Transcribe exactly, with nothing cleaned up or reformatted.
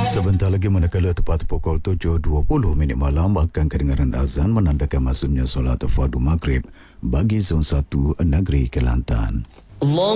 Sebentar lagi manakala tepat pukul tujuh dua puluh minit malam akan kedengaran azan menandakan masuknya solat fardu maghrib bagi zon satu negeri Kelantan. Allah